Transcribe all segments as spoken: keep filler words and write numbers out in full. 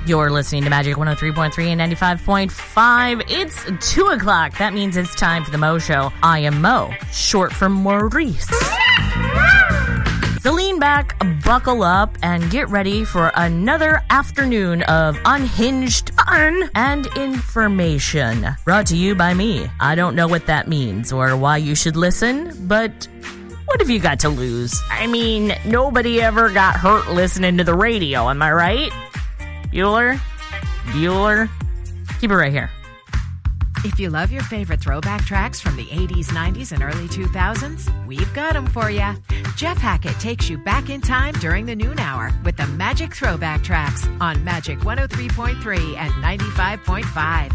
You're listening to Magic one oh three point three and ninety-five point five. It's two o'clock. That means it's time for the Mo Show. I am Mo, short for Maurice. So lean back, buckle up, and get ready for another afternoon of unhinged fun and information. Brought to you by me. I don't know what that means or why you should listen, but what have you got to lose? I mean, nobody ever got hurt listening to the radio, am I right? Bueller? Bueller? Keep it right here. If you love your favorite throwback tracks from the eighties, nineties, and early two thousands, we've got them for you. Jeff Hackett takes you back in time during the noon hour with the Magic Throwback Tracks on Magic one oh three point three and ninety-five point five.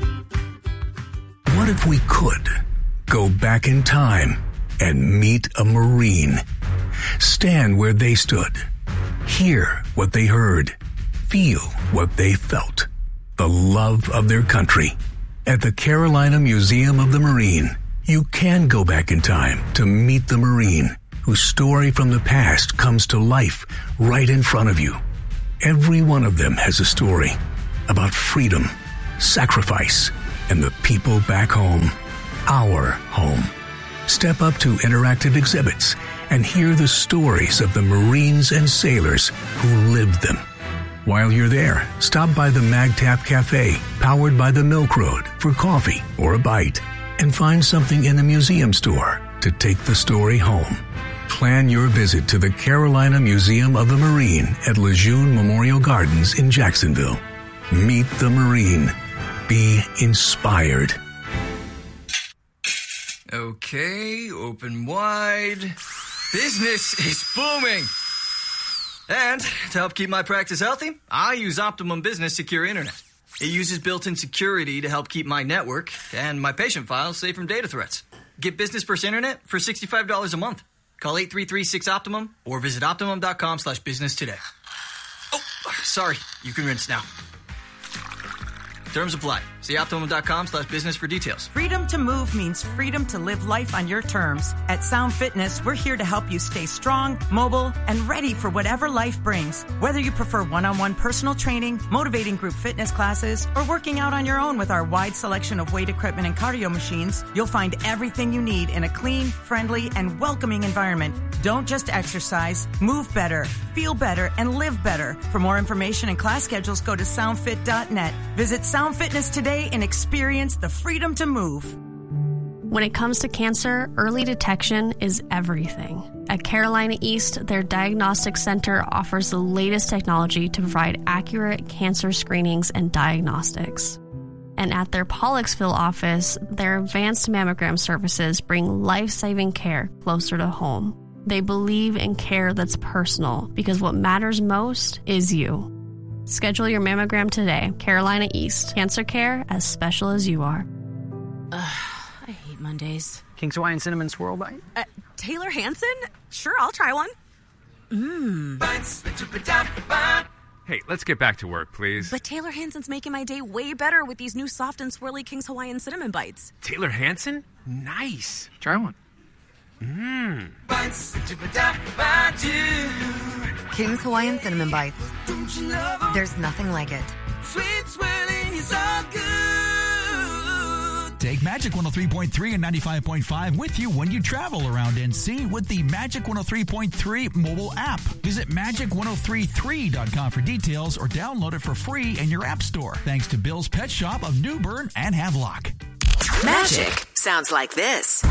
What if we could go back in time and meet a Marine? Stand where they stood. Hear what they heard. Feel what they felt. The love of their country. At the Carolina Museum of the Marine, you can go back in time to meet the Marine, whose story from the past comes to life right in front of you. Every one of them has a story about freedom, sacrifice, and the people back home. Our home. Step up to interactive exhibits and hear the stories of the Marines and sailors who lived them. While you're there, stop by the MagTap Cafe, powered by the Milk Road, for coffee or a bite, and find something in the museum store to take the story home. Plan your visit to the Carolina Museum of the Marine at Lejeune Memorial Gardens in Jacksonville. Meet the Marine. Be inspired. Okay, open wide. Business is booming. And to help keep my practice healthy, I use Optimum Business Secure Internet. It uses built-in security to help keep my network and my patient files safe from data threats. Get Business First Internet for sixty-five dollars a month. Call eight three three six Optimum or visit Optimum.com slash business today. Oh, sorry. You can rinse now. Terms apply. See Optimum.com slash business for details. Freedom to move means freedom to live life on your terms. At Sound Fitness, we're here to help you stay strong, mobile, and ready for whatever life brings. Whether you prefer one-on-one personal training, motivating group fitness classes, or working out on your own with our wide selection of weight equipment and cardio machines, you'll find everything you need in a clean, friendly, and welcoming environment. Don't just exercise, move better, feel better, and live better. For more information and class schedules, go to sound fit dot net. Visit Sound Fitness today and experience the freedom to move. When it comes to cancer, early detection is everything. At Carolina East, their diagnostic center offers the latest technology to provide accurate cancer screenings and diagnostics. And at their Pollocksville office, their advanced mammogram services bring life-saving care closer to home. They believe in care that's personal because what matters most is you. Schedule your mammogram today. Carolina East. Cancer care as special as you are. Ugh, I hate Mondays. King's Hawaiian Cinnamon Swirl Bite? Uh, Taylor Hanson? Sure, I'll try one. Mmm. Hey, let's get back to work, please. But Taylor Hanson's making my day way better with these new soft and swirly King's Hawaiian Cinnamon Bites. Taylor Hanson? Nice. Try one. Mmm. King's Hawaiian Cinnamon Bites. There's nothing like it. Sweet swirling is all good. Take Magic one oh three point three and ninety-five point five with you when you travel around N C with the Magic one oh three point three mobile app. Visit magic one oh three three dot com for details or download it for free in your app store. Thanks to Bill's Pet Shop of New Bern and Havelock. Magic sounds like this.